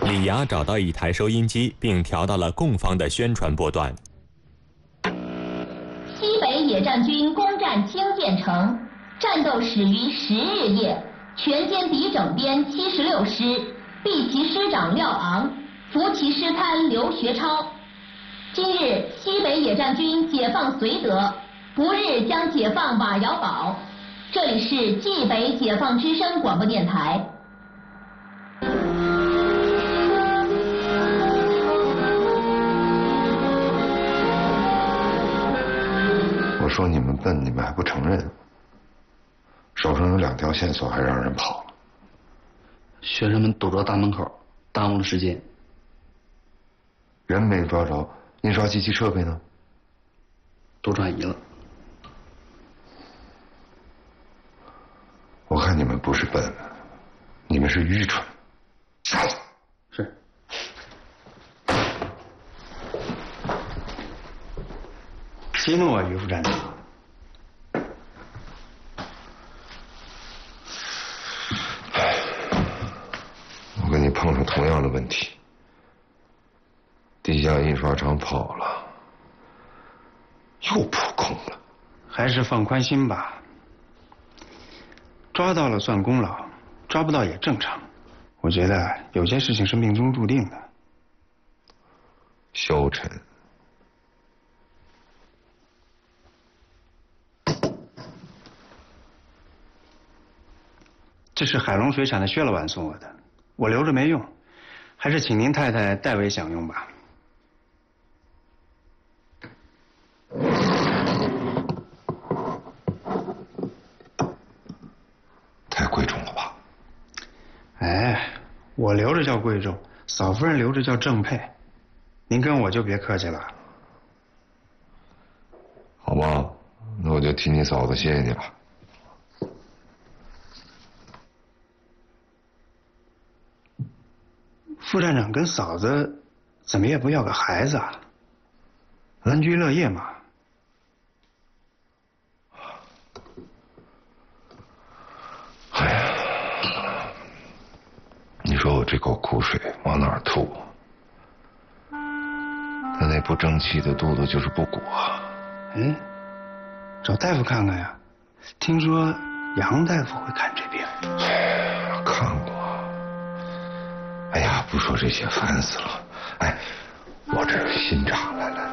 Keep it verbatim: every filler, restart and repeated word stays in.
李涯找到一台收音机，并调到了共方的宣传波段。 西北野战军攻占清涧城，战斗始于十日夜，全歼敌整编七十六师，毙其师长廖昂，俘其师参刘学超。今日西北野战军解放绥德，不日将解放瓦窑堡。这里是冀北解放之声广播电台。 我说你们笨，你们还不承认？手上有两条线索，还让人跑了。 学生们堵着大门口，耽误了时间。 人没抓着，印刷机器设备呢？ 都转移了。 我看你们不是笨，你们是愚蠢。杀去！ 是。激怒我，于副站长。 我跟你碰上同样的问题。地下印刷厂跑了，又扑空了。 还是放宽心吧。抓到了算功劳，抓不到也正常。我觉得有些事情是命中注定的。 消沉。 这是海龙水产的薛老板送我的，我留着没用，还是请您太太代为享用吧。 太贵重了吧？ 哎，我留着叫贵重，嫂夫人留着叫正配。您跟我就别客气了。 好吧，那我就替你嫂子谢谢你了。 副站长跟嫂子怎么也不要个孩子啊？安居乐业嘛。 哎呀，你说我这口苦水往哪儿吐？他那不争气的肚子就是不鼓啊。 嗯，找大夫看看呀。听说杨大夫会看这病。 看过。哎呀，不说这些，烦死了。哎，我这儿有新茶，来来